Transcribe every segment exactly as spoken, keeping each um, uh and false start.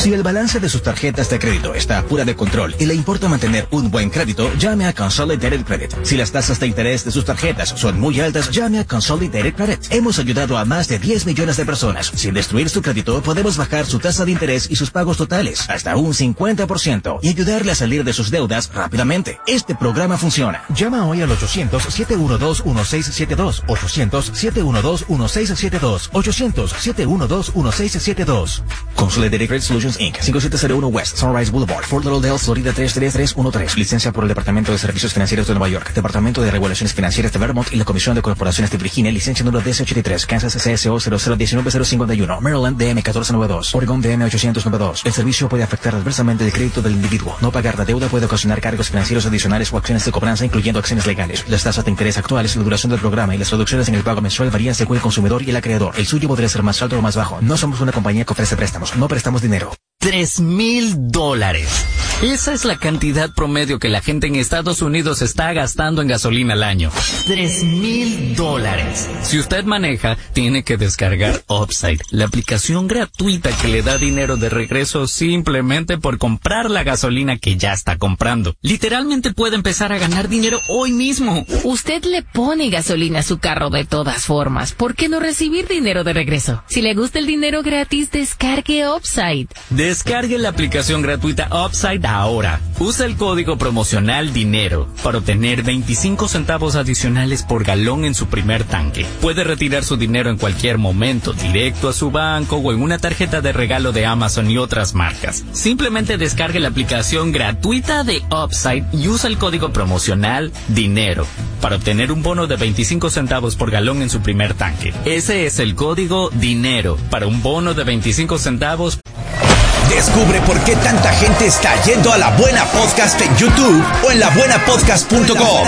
Si el balance de sus tarjetas de crédito está fuera de control y le importa mantener un buen crédito, llame a Consolidated Credit. Si las tasas de interés de sus tarjetas son muy altas, llame a Consolidated Credit. Hemos ayudado a más de diez millones de personas. Sin destruir su crédito, podemos bajar su tasa de interés y sus pagos totales hasta un cincuenta por ciento y ayudarle a salir de sus deudas rápidamente. Este programa funciona. Llama hoy al ochocientos, siete uno dos, uno seis siete dos, ochocientos, siete uno dos, uno seis siete dos, ochocientos, siete uno dos, uno seis siete dos. Consolidated Credit Solutions incorporated. cinco siete cero uno West Sunrise Boulevard, Fort Lauderdale, Florida tres tres tres uno tres. Licencia por el Departamento de Servicios Financieros de Nueva York, Departamento de Regulaciones Financieras de Vermont y la Comisión de Corporaciones de Virginia. Licencia número D S ochenta y tres, Kansas C S O cero cero uno nueve cero cincuenta y uno, Maryland D M catorce noventa y dos, Oregon D M ochocientos noventa y dos. El servicio puede afectar adversamente el crédito del individuo. No pagar la deuda puede ocasionar cargos financieros adicionales o acciones de cobranza, incluyendo acciones legales. Las tasas de interés actuales, la duración del programa y las reducciones en el pago mensual varían según el consumidor y el acreedor. El suyo podría ser más alto o más bajo. No somos una compañía que ofrece préstamos. No prestamos dinero. Tres mil dólares. Esa es la cantidad promedio que la gente en Estados Unidos está gastando en gasolina al año. Tres mil dólares. Si usted maneja, tiene que descargar Upside, la aplicación gratuita que le da dinero de regreso simplemente por comprar la gasolina que ya está comprando. Literalmente puede empezar a ganar dinero hoy mismo. Usted le pone gasolina a su carro de todas formas. ¿Por qué no recibir dinero de regreso? Si le gusta el dinero gratis, descargue Upside. Descargue la aplicación gratuita Upside ahora. Usa el código promocional DINERO para obtener veinticinco centavos adicionales por galón en su primer tanque. Puede retirar su dinero en cualquier momento, directo a su banco o en una tarjeta de regalo de Amazon y otras marcas. Simplemente descargue la aplicación gratuita de Upside y usa el código promocional DINERO para obtener un bono de veinticinco centavos por galón en su primer tanque. Ese es el código DINERO para un bono de veinticinco centavos. Descubre por qué tanta gente está yendo a La Buena Podcast en YouTube o en la buena podcast punto com.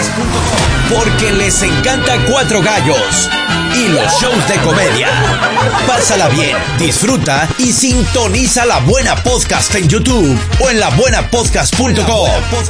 Porque les encanta Cuatro Gallos y los shows de comedia. Pásala bien, disfruta y sintoniza La Buena Podcast en YouTube o en la buena podcast punto com.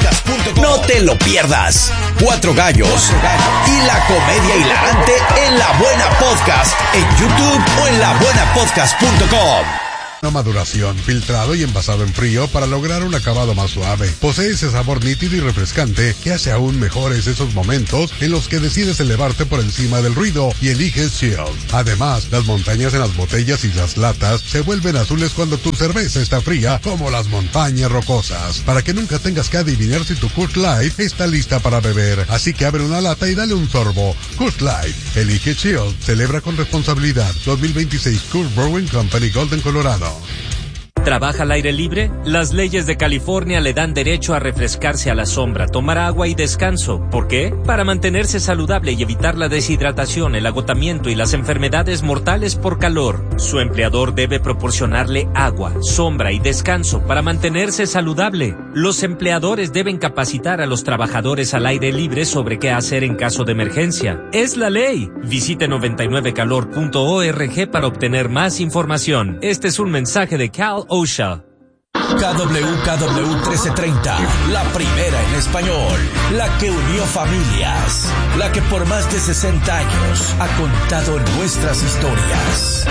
No te lo pierdas. Cuatro Gallos y la comedia hilarante en La Buena Podcast en YouTube o en la buena podcast punto com. Una maduración, filtrado y envasado en frío para lograr un acabado más suave. Posee ese sabor nítido y refrescante que hace aún mejores esos momentos en los que decides elevarte por encima del ruido y eliges Chill. Además, las montañas en las botellas y las latas se vuelven azules cuando tu cerveza está fría, como las montañas rocosas, para que nunca tengas que adivinar si tu Coors Light está lista para beber. Así que abre una lata y dale un sorbo. Coors Light, elige Chill, celebra con responsabilidad. dos mil veintiséis Coors Brewing Company, Golden, Colorado. ¿Trabaja al aire libre? Las leyes de California le dan derecho a refrescarse a la sombra, tomar agua y descanso. ¿Por qué? Para mantenerse saludable y evitar la deshidratación, el agotamiento y las enfermedades mortales por calor. Su empleador debe proporcionarle agua, sombra y descanso para mantenerse saludable. Los empleadores deben capacitar a los trabajadores al aire libre sobre qué hacer en caso de emergencia. ¡Es la ley! Visite noventa y nueve calor punto org para obtener más información. Este es un mensaje de Cal OSHA. K W K W trece treinta, la primera en español, la que unió familias, la que por más de sesenta años ha contado nuestras historias.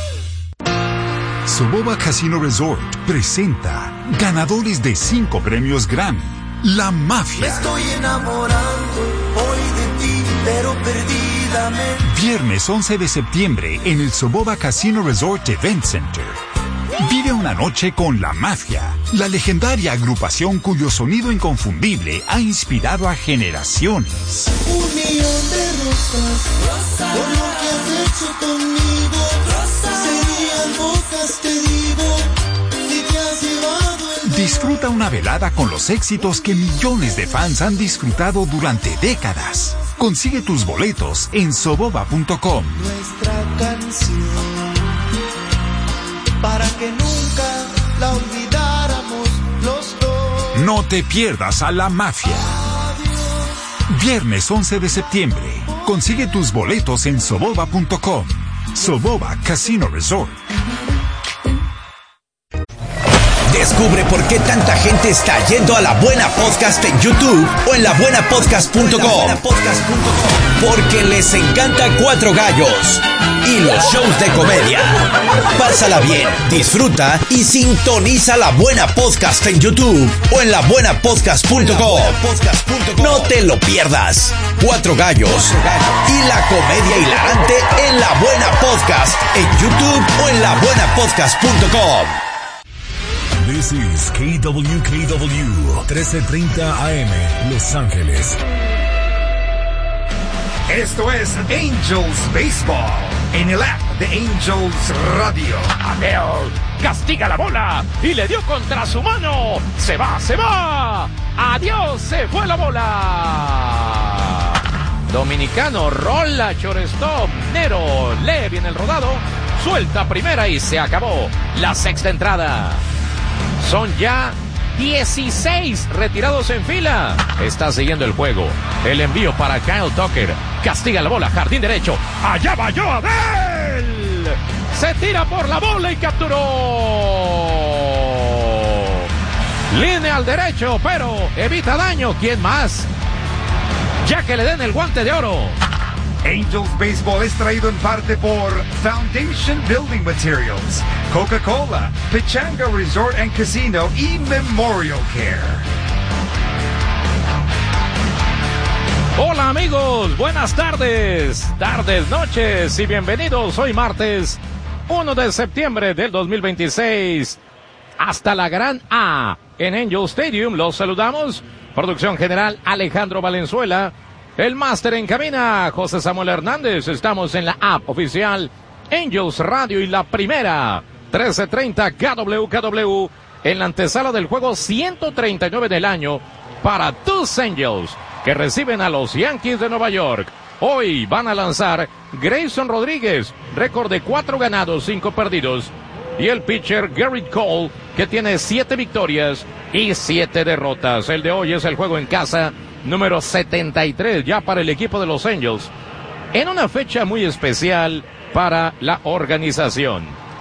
Soboba Casino Resort presenta ganadores de cinco premios Grammy, La Mafia. Me estoy enamorando hoy de ti, pero perdidamente. Viernes once de septiembre en el Soboba Casino Resort Event Center. Vive una noche con La Mafia, la legendaria agrupación cuyo sonido inconfundible ha inspirado a generaciones. Un millón de rosas, rosa, por lo que has hecho conmigo, rosa, serían bocas, te digo, si te has llevado el... Disfruta una velada con los éxitos que millones de fans han disfrutado durante décadas. Consigue tus boletos en soboba punto com. Nuestra canción, para que nunca la olvidáramos los dos. No te pierdas a La Mafia. Viernes once de septiembre. Consigue tus boletos en soboba punto com. Soboba Casino Resort. Descubre por qué tanta gente está yendo a La Buena Podcast en YouTube o en la buena podcast punto com. Porque les encanta Cuatro Gallos y los shows de comedia. Pásala bien, disfruta y sintoniza La Buena Podcast en YouTube o en la buena podcast punto com. No te lo pierdas. Cuatro Gallos y la comedia hilarante en La Buena Podcast en YouTube o en la buena podcast punto com. This is K W K W trece treinta A M Los Ángeles. Esto es Angels Baseball en el app de Angels Radio. Adele castiga la bola y le dio contra su mano. Se va, se va. Adiós, se fue la bola. Dominicano rola shortstop. Nero lee bien el rodado. Suelta primera y se acabó la sexta entrada. Son ya dieciséis retirados en fila. Está siguiendo el juego. El envío para Kyle Tucker. Castiga la bola, jardín derecho. Allá va yo, Adel. Se tira por la bola y capturó. Línea al derecho, pero evita daño. ¿Quién más? Ya que le den el guante de oro. Angels Baseball es traído en parte por Foundation Building Materials, Coca-Cola, Pechanga Resort and Casino y Memorial Care. Hola amigos, buenas tardes, tardes, noches y bienvenidos. Hoy martes uno de septiembre del dos mil veintiséis. Hasta la gran A en Angel Stadium los saludamos. Producción general Alejandro Valenzuela. El máster en cabina, José Samuel Hernández. Estamos en la app oficial Angels Radio y la primera, trece treinta K W K W, en la antesala del juego ciento treinta y nueve del año para tus Angels, que reciben a los Yankees de Nueva York. Hoy van a lanzar Grayson Rodríguez, récord de cuatro ganados, cinco perdidos, y el pitcher Gerrit Cole, que tiene siete victorias y siete derrotas. El de hoy es el juego en casa número setenta y tres ya para el equipo de los Angels, en una fecha muy especial para la organización.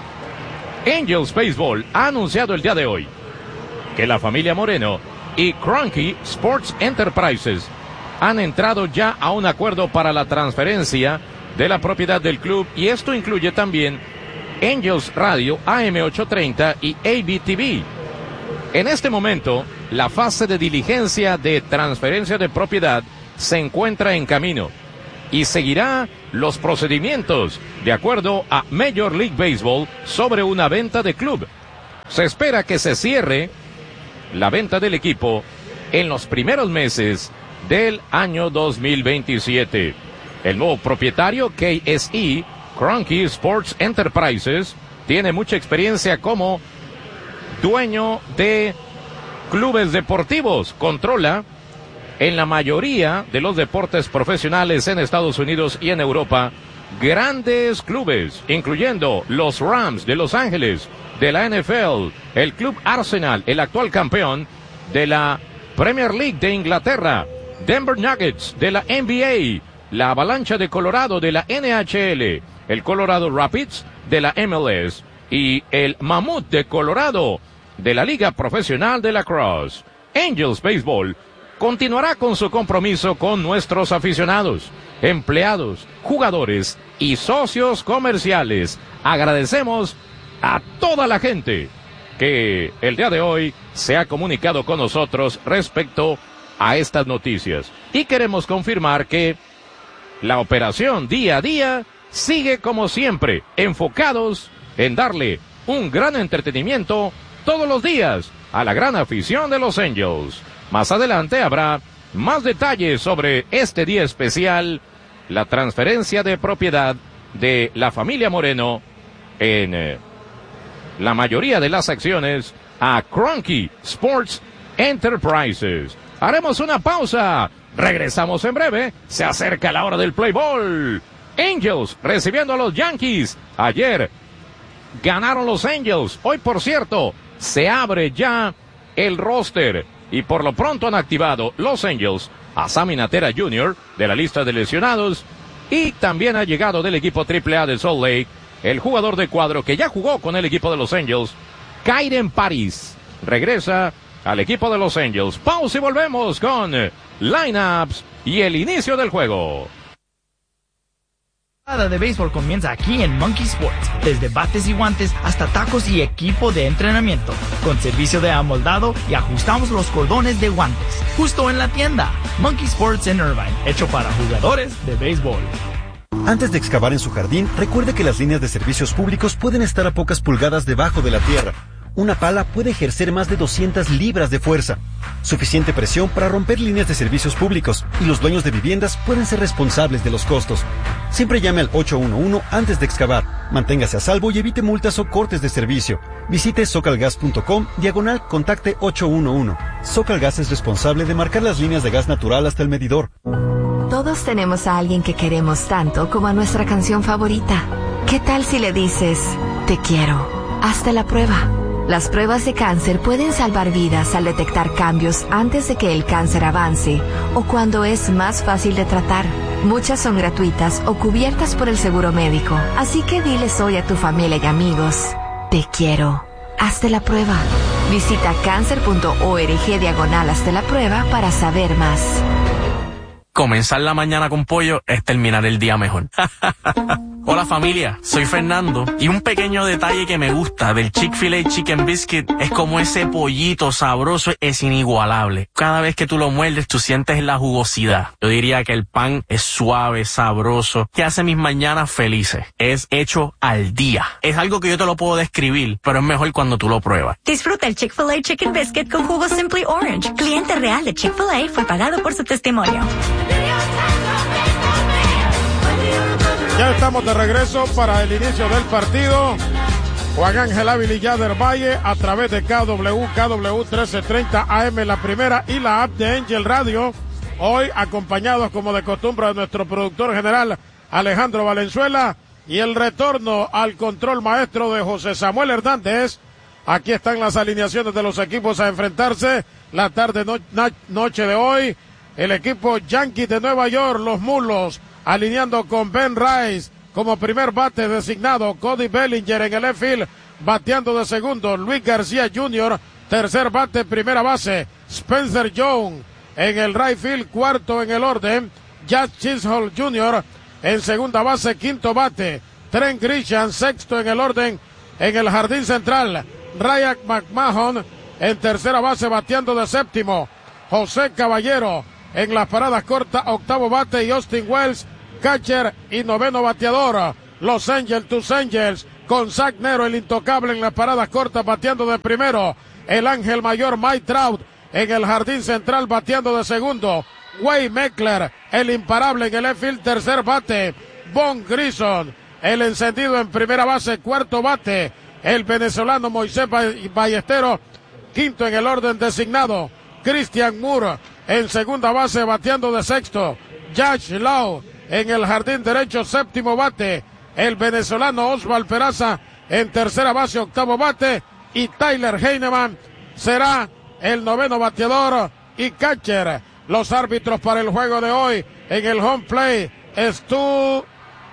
Angels Baseball ha anunciado el día de hoy que la familia Moreno y Kroenke Sports Enterprises han entrado ya a un acuerdo para la transferencia de la propiedad del club, y esto incluye también Angels Radio A M ochocientos treinta y A B T V. En este momento, la fase de diligencia de transferencia de propiedad se encuentra en camino y seguirá los procedimientos de acuerdo a Major League Baseball sobre una venta de club. Se espera que se cierre la venta del equipo en los primeros meses del año dos mil veintisiete. El nuevo propietario, K S E, Kroenke Sports Enterprises, tiene mucha experiencia como dueño de clubes deportivos. Controla en la mayoría de los deportes profesionales en Estados Unidos y en Europa grandes clubes, incluyendo los Rams de Los Ángeles, de la N F L, el Club Arsenal, el actual campeón de la Premier League de Inglaterra, Denver Nuggets de la N B A, la Avalancha de Colorado de la N H L, el Colorado Rapids de la M L S y el Mammoth de Colorado de la Liga Profesional de Lacrosse. Angels Baseball continuará con su compromiso con nuestros aficionados, empleados, jugadores y socios comerciales. Agradecemos a toda la gente que el día de hoy se ha comunicado con nosotros respecto a estas noticias. Y queremos confirmar que la operación día a día sigue como siempre, enfocados en darle un gran entretenimiento todos los días a la gran afición de los Angels. Más adelante habrá más detalles sobre este día especial, la transferencia de propiedad de la familia Moreno en eh, la mayoría de las acciones a Kroenke Sports Enterprises. Haremos una pausa. Regresamos en breve. Se acerca la hora del play ball. Angels recibiendo a los Yankees. Ayer ganaron los Angels. Hoy, por cierto, se abre ya el roster y por lo pronto han activado los Angels a Sammy Natera junior de la lista de lesionados, y también ha llegado del equipo triple A de Salt Lake el jugador de cuadro que ya jugó con el equipo de los Angels, Kyren Paris. regresa al equipo de los Angels. Pausa y volvemos con lineups y el inicio del juego. La temporada de béisbol comienza aquí en Monkey Sports, desde bates y guantes hasta tacos y equipo de entrenamiento, con servicio de amoldado y ajustamos los cordones de guantes, justo en la tienda. Monkey Sports en Irvine, hecho para jugadores de béisbol. Antes de excavar en su jardín, recuerde que las líneas de servicios públicos pueden estar a pocas pulgadas debajo de la tierra. Una pala puede ejercer más de doscientas libras de fuerza, suficiente presión para romper líneas de servicios públicos, y los dueños de viviendas pueden ser responsables de los costos. Siempre llame al ocho uno uno antes de excavar. Manténgase a salvo y evite multas o cortes de servicio. Visite socalgas punto com, diagonal contacte ocho uno uno. Socalgas es responsable de marcar las líneas de gas natural hasta el medidor. Todos tenemos a alguien que queremos tanto como a nuestra canción favorita. ¿Qué tal si le dices, te quiero? Hazte la prueba. Las pruebas de cáncer pueden salvar vidas al detectar cambios antes de que el cáncer avance o cuando es más fácil de tratar. Muchas son gratuitas o cubiertas por el seguro médico. Así que diles hoy a tu familia y amigos, te quiero. Hazte la prueba. Visita cáncer punto org diagonal hazte la prueba para saber más. Comenzar la mañana con pollo es terminar el día mejor. Hola familia, soy Fernando y un pequeño detalle que me gusta del Chick-fil-A Chicken Biscuit es como ese pollito sabroso es inigualable. Cada vez que tú lo muerdes tú sientes la jugosidad. Yo diría que el pan es suave, sabroso, que hace mis mañanas felices. Es hecho al día. Es algo que yo te lo puedo describir, pero es mejor cuando tú lo pruebas. Disfruta el Chick-fil-A Chicken Biscuit con jugo Simply Orange. Cliente real de Chick-fil-A fue pagado por su testimonio. Ya estamos de regreso para el inicio del partido. Juan Ángel Ávila y Yader Valle a través de K W K W trece treinta A M, la primera, y la app de Angel Radio. Hoy acompañados como de costumbre de nuestro productor general Alejandro Valenzuela y el retorno al control maestro de José Samuel Hernández. Aquí están las alineaciones de los equipos a enfrentarse la tarde no, na, noche de hoy. El equipo Yankees de Nueva York, los Mulos, alineando con Ben Rice como primer bate designado, Cody Bellinger en el left field, bateando de segundo, Luis García junior, tercer bate, primera base, Spencer Jones en el right field, cuarto en el orden, Jack Chisholm junior en segunda base, quinto bate, Trent Grisham, sexto en el orden, en el jardín central, Ryan McMahon en tercera base, bateando de séptimo, José Caballero en las paradas cortas, octavo bate, y Austin Wells, catcher y noveno bateador. Los Angels, tus Angels, con Zach Nero, el intocable en las paradas cortas, bateando de primero. El ángel mayor Mike Trout en el jardín central, bateando de segundo. Wade Meckler, el imparable en el left field, tercer bate. Von Grison, el encendido en primera base, cuarto bate. El venezolano Moisés Ballesteros, quinto en el orden designado. Christian Moore en segunda base, bateando de sexto. Josh Lau en el jardín derecho, séptimo bate. El venezolano Oswald Peraza en tercera base, octavo bate. Y Tyler Heineman será el noveno bateador y catcher. Los árbitros para el juego de hoy en el home play, Stu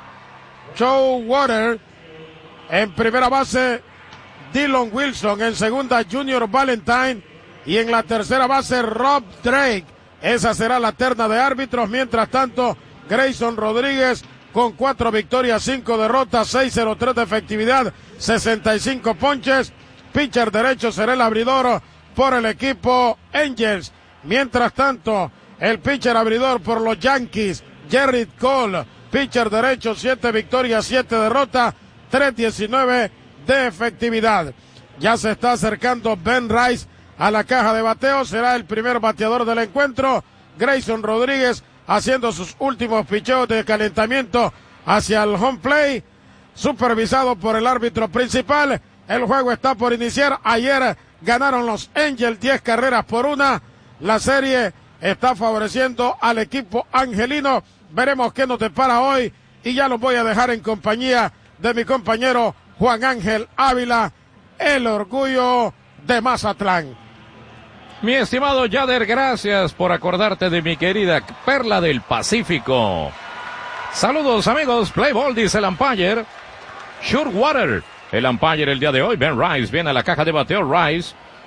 Showwater. En primera base, Dylan Wilson. En segunda, Junior Valentine. Y en la tercera base, Rob Drake. Esa será la terna de árbitros. Mientras tanto, Grayson Rodríguez con cuatro victorias, cinco derrotas, seis cero tres de efectividad, sesenta y cinco ponches. Pitcher derecho será el abridor por el equipo Angels. Mientras tanto, el pitcher abridor por los Yankees, Gerrit Cole. Pitcher derecho, siete victorias, siete derrotas, tres diecinueve de efectividad. Ya se está acercando Ben Rice a la caja de bateo, será el primer bateador del encuentro. Grayson Rodríguez haciendo sus últimos picheos de calentamiento hacia el home play, supervisado por el árbitro principal. El juego está por iniciar. Ayer ganaron los Angels diez carreras por una. La serie está favoreciendo al equipo angelino. Veremos qué nos depara hoy y ya los voy a dejar en compañía de mi compañero Juan Ángel Ávila, el orgullo de Mazatlán. Mi estimado Yader, gracias por acordarte de mi querida Perla del Pacífico. Saludos amigos, play ball, dice el umpire. Showwater, el umpire el día de hoy. Ben Rice viene a la caja de bateo. Rice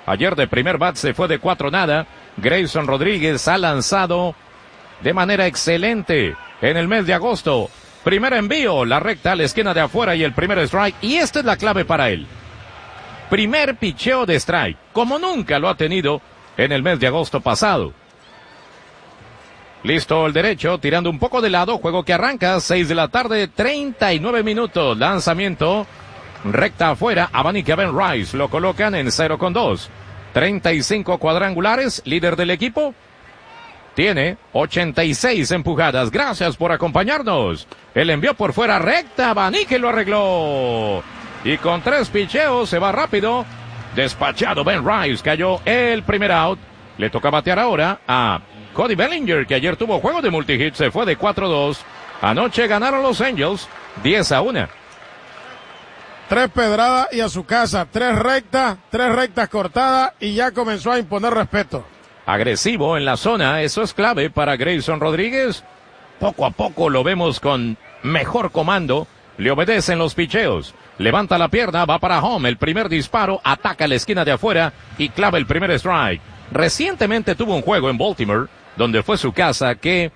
Ayer de primer bat se fue de cuatro nada. Grayson Rodríguez ha lanzado de manera excelente en el mes de agosto. Primer envío, la recta a la esquina de afuera y el primer strike. Y esta es la clave para él. Primer picheo de strike, como nunca lo ha tenido en el mes de agosto pasado. Listo el derecho, tirando un poco de lado, juego que arranca, seis de la tarde, treinta y nueve minutos, lanzamiento, recta afuera, abanica Ben Rice, lo colocan en cero con dos, treinta y cinco cuadrangulares, líder del equipo, tiene ochenta y seis empujadas, gracias por acompañarnos, el envió por fuera, recta, abanique lo arregló, y con tres picheos se va rápido, despachado Ben Rice, cayó el primer out, le toca batear ahora a Cody Bellinger, que ayer tuvo juego de multihit, se fue de cuatro dos. Anoche ganaron los Angels diez a uno. Tres pedradas y a su casa, tres rectas, tres rectas cortadas y ya comenzó a imponer respeto. Agresivo en la zona, eso es clave para Grayson Rodríguez. Poco a poco lo vemos con mejor comando, le obedecen los picheos. Levanta la pierna, va para home, el primer disparo, ataca la esquina de afuera y clava el primer strike. Recientemente tuvo un juego en Baltimore, donde fue su casa, que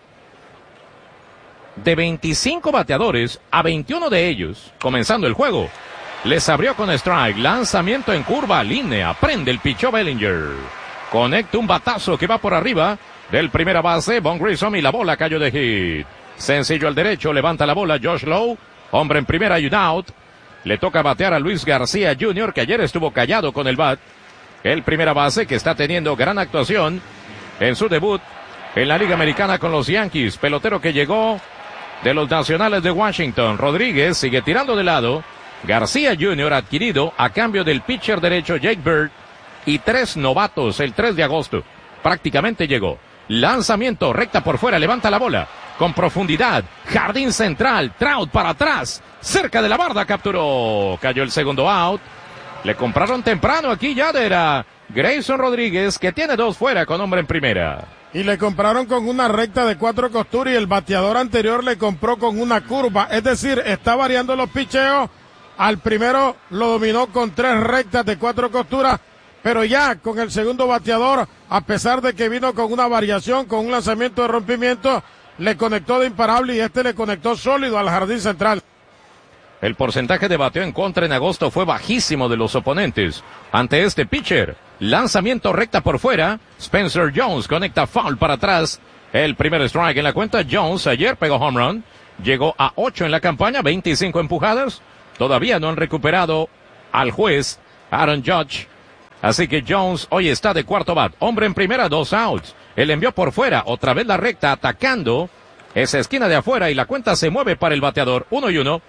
de veinticinco bateadores a veintiuno de ellos, comenzando el juego, les abrió con strike, lanzamiento en curva, línea, prende el pichó Bellinger. Conecta un batazo que va por arriba del primera base, Von Grissom, y la bola cayó de hit. Sencillo al derecho, levanta la bola Josh Lowe, hombre en primera y un out. Le toca batear a Luis García junior, que ayer estuvo callado con el bat. El primera base que está teniendo gran actuación en su debut en la Liga Americana con los Yankees. Pelotero que llegó de los Nacionales de Washington. Rodríguez sigue tirando de lado. García junior adquirido a cambio del pitcher derecho Jake Bird y tres novatos el tres de agosto. Prácticamente llegó. Lanzamiento, recta por fuera, levanta la bola. Con profundidad, jardín central, Trout para atrás. Cerca de la barda capturó. Cayó el segundo out. Le compraron temprano aquí ya era Grayson Rodríguez, que tiene dos fuera con hombre en primera. Y le compraron con una recta de cuatro costuras y el bateador anterior le compró con una curva. Es decir, está variando los picheos. Al primero lo dominó con tres rectas de cuatro costuras, pero ya con el segundo bateador, a pesar de que vino con una variación, con un lanzamiento de rompimiento, le conectó de imparable y este le conectó sólido al jardín central. El porcentaje de bateo en contra en agosto fue bajísimo de los oponentes. Ante este pitcher, lanzamiento recta por fuera, Spencer Jones conecta foul para atrás. El primer strike en la cuenta. Jones ayer pegó home run, llegó a ocho en la campaña, veinticinco empujadas. Todavía no han recuperado al juez Aaron Judge. Así que Jones hoy está de cuarto bat. Hombre en primera, dos outs. El envió por fuera, otra vez la recta atacando esa esquina de afuera y la cuenta se mueve para el bateador. Uno y uno.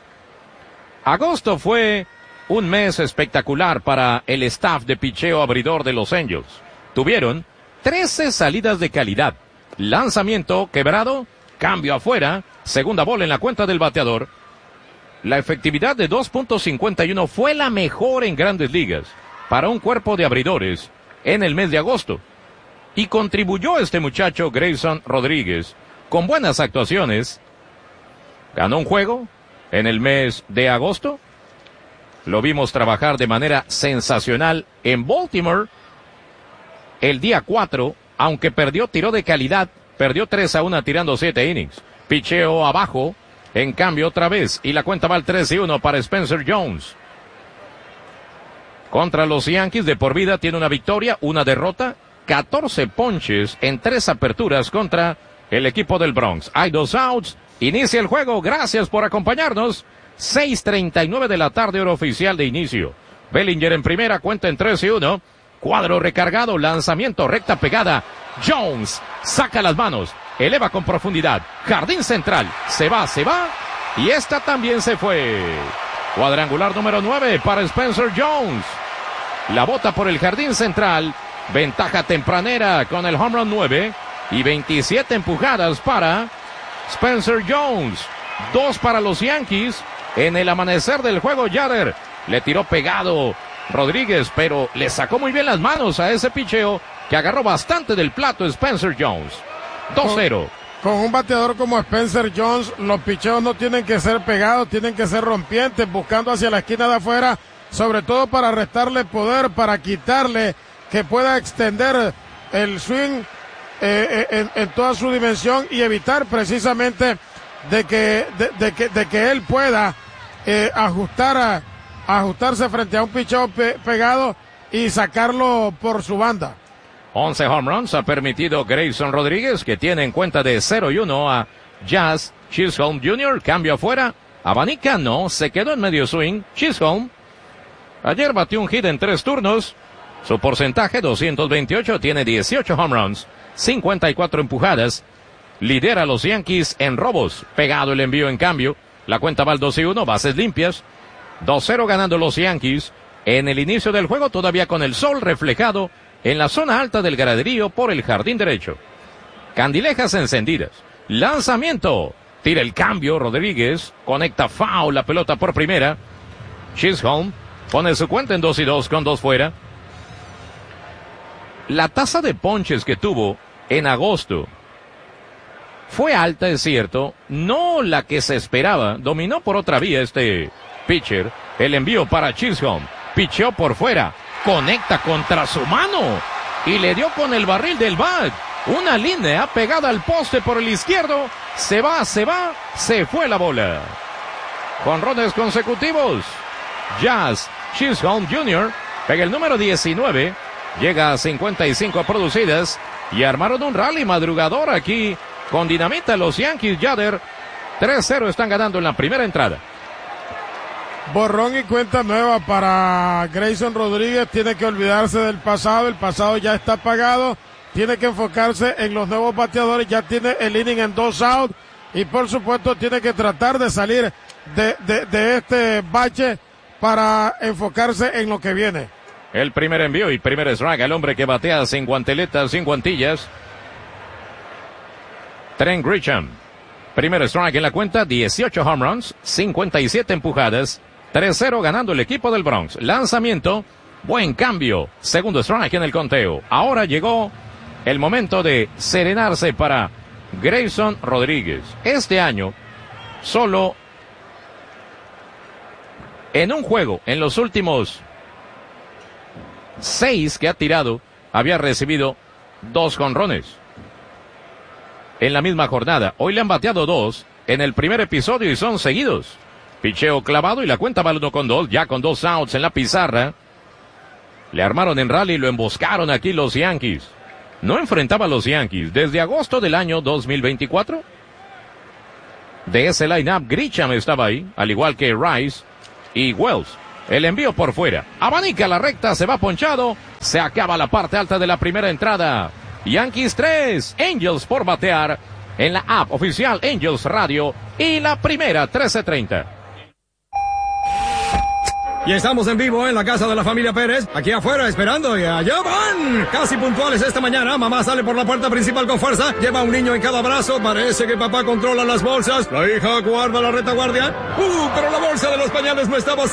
Agosto fue un mes espectacular para el staff de picheo abridor de los Angels. Tuvieron trece salidas de calidad. Lanzamiento quebrado, cambio afuera, segunda bola en la cuenta del bateador. La efectividad de dos punto cincuenta y uno fue la mejor en Grandes Ligas para un cuerpo de abridores en el mes de agosto. Y contribuyó este muchacho Grayson Rodríguez con buenas actuaciones. Ganó un juego en el mes de agosto. Lo vimos trabajar de manera sensacional en Baltimore el día cuatro, aunque perdió, tiró de calidad, perdió tres a uno tirando siete innings. Picheo abajo, en cambio otra vez, y la cuenta va al tres y uno para Spencer Jones. Contra los Yankees de por vida tiene una victoria, una derrota, catorce ponches en tres aperturas contra el equipo del Bronx. Hay dos outs, inicia el juego, gracias por acompañarnos. seis treinta y nueve de la tarde, hora oficial de inicio. Bellinger en primera, cuenta en tres y uno. Cuadro recargado, lanzamiento, recta pegada. Jones saca las manos, eleva con profundidad. Jardín central, se va, se va. Y esta también se fue. Cuadrangular número nueve para Spencer Jones. La bota por el jardín central. Ventaja tempranera con el home run nueve. Y veintisiete empujadas para Spencer Jones. Dos para los Yankees. En el amanecer del juego, Yader le tiró pegado Rodríguez, pero le sacó muy bien las manos a ese picheo que agarró bastante del plato Spencer Jones. dos cero. Con, con un bateador como Spencer Jones, los picheos no tienen que ser pegados, tienen que ser rompientes, buscando hacia la esquina de afuera, sobre todo para restarle poder, para quitarle que pueda extender el swing eh, en, en toda su dimensión y evitar precisamente de que, de, de que, de que él pueda eh, ajustar a, ajustarse frente a un picheo pe, pegado y sacarlo por su banda. once home runs ha permitido Grayson Rodríguez, que tiene en cuenta de cero y uno a Jazz Chisholm junior Cambio afuera. Abanica no, se quedó en medio swing. Chisholm ayer batió un hit en tres turnos. Su porcentaje doscientos veintiocho, tiene dieciocho home runs, cincuenta y cuatro empujadas. Lidera a los Yankees en robos. Pegado el envío en cambio. La cuenta va al dos y uno, bases limpias. dos cero ganando los Yankees. En el inicio del juego todavía con el sol reflejado en la zona alta del graderío por el jardín derecho. Candilejas encendidas. Lanzamiento. Tira el cambio. Rodríguez conecta foul la pelota por primera. Chisholm pone su cuenta en dos y dos con dos fuera. La tasa de ponches que tuvo en agosto fue alta, es cierto, no la que se esperaba. Dominó por otra vía este pitcher. El envío para Chisholm. Picheó por fuera. Conecta contra su mano. Y le dio con el barril del bat. Una línea pegada al poste por el izquierdo. Se va, se va, se fue la bola. Jonrones consecutivos. Jazz Chisholm junior pega el número diecinueve. Llega a cincuenta y cinco producidas. Y armaron un rally madrugador aquí con dinamita los Yankees. Yader. tres cero están ganando en la primera entrada. Borrón y cuenta nueva para Grayson Rodríguez. Tiene que olvidarse del pasado. El pasado ya está apagado. Tiene que enfocarse en los nuevos bateadores. Ya tiene el inning en dos out. Y por supuesto tiene que tratar de salir de, de, de este bache para enfocarse en lo que viene. El primer envío y primer strike. El hombre que batea sin guanteletas, sin guantillas. Trent Grisham. Primer strike en la cuenta. dieciocho home runs. cincuenta y siete empujadas. tres cero ganando el equipo del Bronx. Lanzamiento. Buen cambio. Segundo strike en el conteo. Ahora llegó el momento de serenarse para Grayson Rodríguez. Este año, solo en un juego, en los últimos seis que ha tirado, había recibido dos jonrones. En la misma jornada. Hoy le han bateado dos en el primer episodio y son seguidos. Picheo clavado y la cuenta va uno con dos, ya con dos outs en la pizarra. Le armaron en rally y lo emboscaron aquí los Yankees. No enfrentaba a los Yankees desde agosto del año dos mil veinticuatro. De ese line-up, Grisham estaba ahí, al igual que Rice y Wells. El envío por fuera. Abanica la recta, se va ponchado. Se acaba la parte alta de la primera entrada. Yankees tres, Angels por batear en la app oficial Angels Radio y la primera trece treinta. Y estamos en vivo en la casa de la familia Pérez, aquí afuera esperando y allá van, casi puntuales esta mañana. Mamá sale por la puerta principal con fuerza, lleva un niño en cada brazo, parece que papá controla las bolsas, la hija guarda la retaguardia, uh, pero la bolsa de los pañales no estaba